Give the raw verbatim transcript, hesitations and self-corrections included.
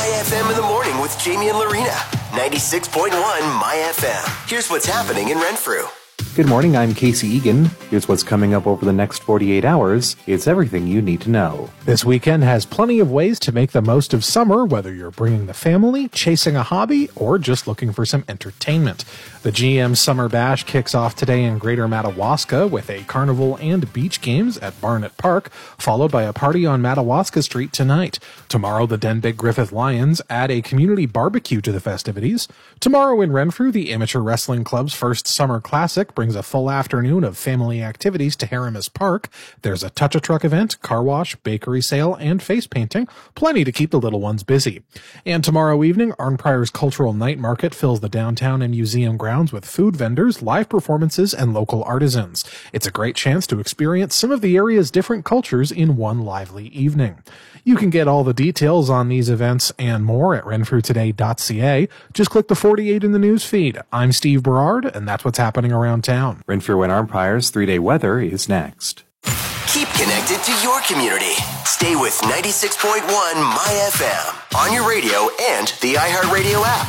My F M in the morning with Jamie and Lorena. ninety-six point one My F M. Here's what's happening in Renfrew. Good morning, I'm Casey Egan. Here's what's coming up over the next forty-eight hours. It's everything you need to know. This weekend has plenty of ways to make the most of summer, whether you're bringing the family, chasing a hobby, or just looking for some entertainment. The G M Summer Bash kicks off today in Greater Madawaska with a carnival and beach games at Barnett Park, followed by a party on Madawaska Street tonight. Tomorrow, the Denbigh Griffith Lions add a community barbecue to the festivities. Tomorrow in Renfrew, the Amateur Wrestling Club's first Summer Classic brings a full afternoon of family activities to Haramis Park. There's a touch-a-truck event, car wash, bakery sale, and face painting. Plenty to keep the little ones busy. And tomorrow evening, Arnprior's Cultural Night Market fills the downtown and museum grounds with food vendors, live performances, and local artisans. It's a great chance to experience some of the area's different cultures in one lively evening. You can get all the details on these events and more at renfrew today dot c a. Just click the forty-eight in the news feed. I'm Steve Berard, and that's what's happening around town. Renfrew and Arnprior's three-day weather is next. Keep connected to your community. Stay with ninety-six point one My F M on your radio and the iHeartRadio app.